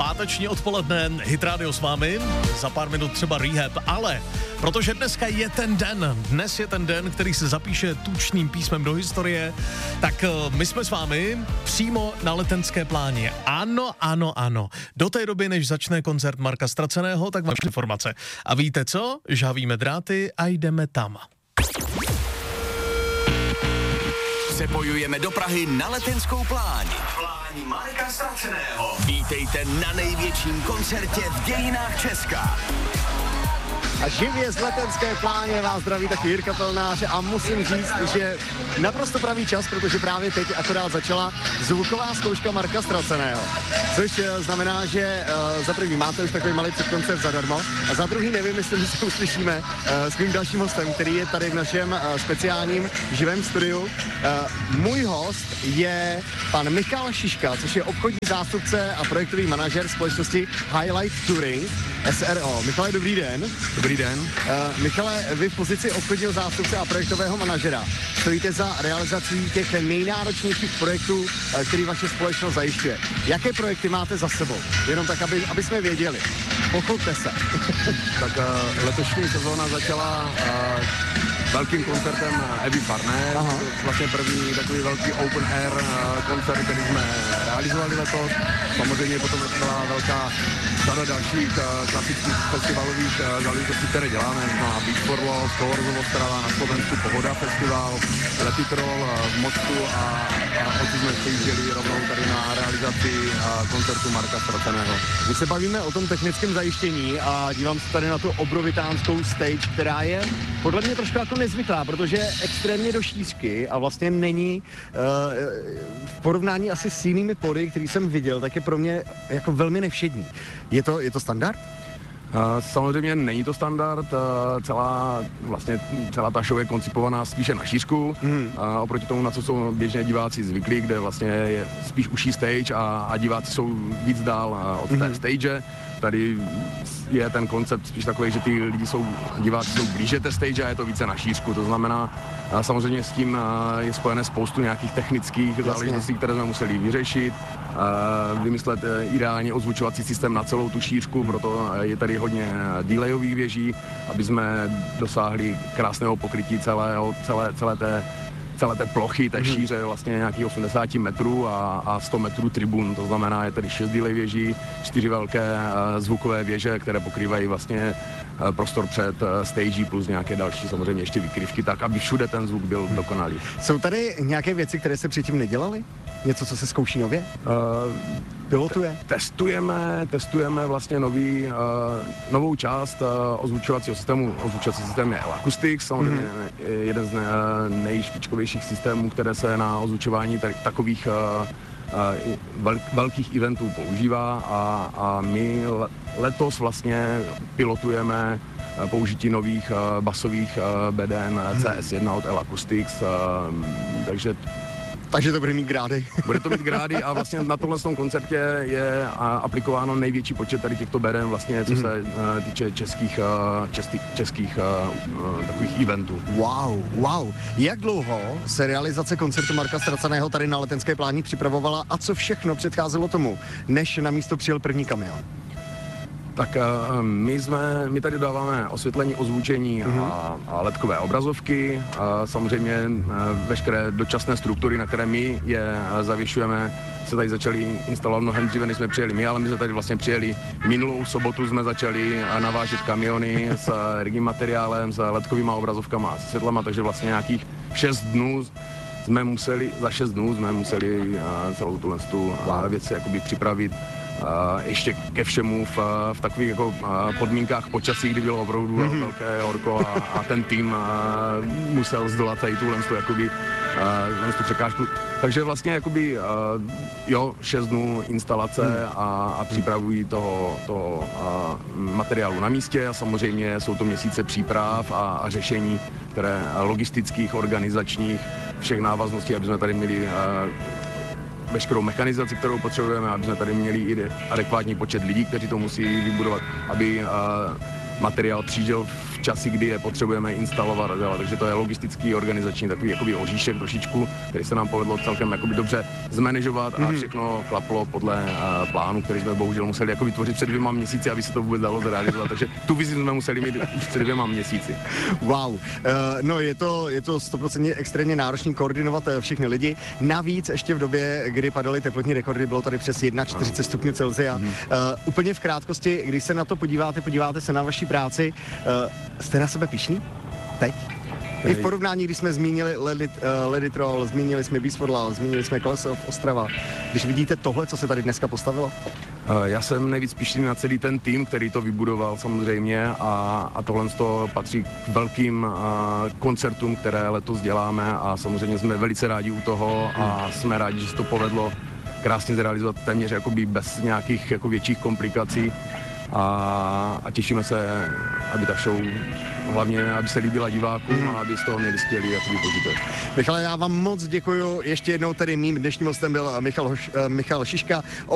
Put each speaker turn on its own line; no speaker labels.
páteční odpoledne, Hit Radio s vámi, za pár minut třeba Rehab, ale protože dneska je ten den, dnes je ten den, který se zapíše tučným písmem do historie, tak my jsme s vámi přímo na Letenské pláni. Ano. Do té doby, než začne koncert Marka Ztraceného, tak vaše informace. A víte co? Žhavíme dráty a jdeme tam.
Přepojujeme do Prahy na Letenskou pláň. Pláň Marka Ztraceného. Vítejte na největším koncertě v dějinách Česka.
A živě z Letenské pláně vás zdraví taky Jirka Pelnář a musím říct, že naprosto pravý čas, protože právě teď akorát začala zvuková zkouška Marka Ztraceného. Což znamená, že za první máte už takový malý předkoncert zadarmo a za druhý nevím, jestli se uslyšíme s mým dalším hostem, který je tady v našem speciálním živém studiu. Můj host je pan Michal Šiška, což je obchodní zástupce a projektový manažer společnosti Highlight Touring SRO. Michale, dobrý den.
Dobrý den.
Michale, vy v pozici obchodního zástupce a projektového manažera stojíte za realizací těch nejnáročnějších projektů, který vaše společnost zajišťuje. Jaké projekty máte za sebou? Jenom tak, aby jsme věděli. Pochopte se.
Tak letošní sezóna začala velkým koncertem Evy Farné. Vlastně první takový velký open air koncert, který jsme realizovali letos. Samozřejmě potom byla velká řada dalších klasických festivalových záležitostí, které děláme. Na Beach for Love, Colors of Ostrava, na Slovensku Pohoda festival, Letitrol v Mostu a odtud jsme přijížděli rovnou tady na realizaci koncertu Marka Ztraceného.
My se bavíme o tom technickém zajištění a dívám se tady na tu obrovitánskou stage, která je podle mě trošku jako nezvyklá, protože je extrémně do šířky a vlastně není v porovnání asi s jinými pody, který jsem viděl, tak je pro mě jako velmi nevšední. Je to standard?
Samozřejmě není to standard, celá ta show je koncipovaná spíše na šířku, oproti tomu, na co jsou běžně diváci zvyklí, kde vlastně je spíš užší stage a diváci jsou víc dál od té stage. Tady je ten koncept spíš takový, že diváci jsou blíže té stage a je to více na šířku, to znamená, samozřejmě s tím je spojené spoustu nějakých technických záležitostí, které jsme museli vyřešit, vymyslet ideální ozvučovací systém na celou tu šířku, proto je tady hodně delayových věží, aby jsme dosáhli krásného pokrytí celé té plochy, té šíře vlastně nějakých 80 metrů a 100 metrů tribun, to znamená, je tady 6 delay věží, 4 velké zvukové věže, které pokrývají vlastně prostor před stage plus nějaké další samozřejmě ještě vykrývky, tak aby všude ten zvuk byl dokonalý.
Jsou tady nějaké věci, které se předtím nedělaly? Něco, co se zkouší nově? Pilotuje?
Testujeme vlastně novou část ozvučovacího systému. Ozvučovací systém je L-Acoustics, samozřejmě jeden z nejšpičkovějších systémů, které se na ozvučování takových velkých eventů používá a my letos vlastně pilotujeme použití nových basových BDN CS1 od L-Acoustics,
takže to bude mít grády.
Bude to mít grády a vlastně na tomhle koncertě je aplikováno největší počet tady těchto BDN vlastně, co se týče českých takových eventů.
Wow. Jak dlouho se realizace koncertu Marka Ztraceného tady na Letenské pláni připravovala a co všechno předcházelo tomu, než na místo přijel první kamion?
Tak my tady dáváme osvětlení, ozvučení a ledkové obrazovky. Samozřejmě veškeré dočasné struktury, na které my je zavěšujeme, se tady začaly instalovat mnohem dříve, než jsme přijeli my, ale my jsme tady vlastně přijeli minulou sobotu, jsme začali navážet kamiony s rigging materiálem, s ledkovýma obrazovkama a světlama, takže vlastně nějakých 6 dnů za 6 dnů jsme museli celou tu věc jakoby připravit. Ještě ke všemu v takových jako podmínkách počasí, kdy bylo opravdu velké horko a ten tým musel zdolat tady tu překážku. Takže vlastně jakoby 6 dnů instalace a přípravují toho materiálu na místě a samozřejmě jsou to měsíce příprav a řešení, které logistických, organizačních, všech návazností, aby jsme tady měli veškerou mechanizaci, kterou potřebujeme, aby jsme tady měli i adekvátní počet lidí, kteří to musí vybudovat, aby materiál přijížděl časy, kdy je potřebujeme instalovat a dělat. Takže to je logistický, organizační takový jakoby oříšek trošičku, který se nám povedlo celkem jakoby dobře zmanéžovat a všechno klaplo podle plánu, který jsme bohužel museli jako vytvořit před 2 měsíci, aby se to vůbec dalo zrealizovat. Takže tu vizi jsme museli mít už před 2 měsíci.
Wow, no je to 100% extrémně náročný koordinovat všechny lidi. Navíc ještě v době, kdy padaly teplotní rekordy, bylo tady přes 41 stupňů Celsia. Úplně v krátkosti, když se na to podíváte se na vaši práci, jste na sebe pyšní? Teď? I v porovnání, když jsme zmínili Leditrol, zmínili jsme Beastfodlal, zmínili jsme Kolesov, Ostrava. Když vidíte tohle, co se tady dneska postavilo?
Já jsem nejvíc pyšný na celý ten tým, který to vybudoval samozřejmě a tohle z toho patří k velkým koncertům, které letos děláme a samozřejmě jsme velice rádi u toho a jsme rádi, že se to povedlo krásně zrealizovat téměř jakoby bez nějakých jako větších komplikací a těšíme se, aby ta show hlavně, aby se líbila divákům a aby z toho měli skvělý a požitek.
Michale, já vám moc děkuju. Ještě jednou tady mým dnešním hostem byl Michal Šiška.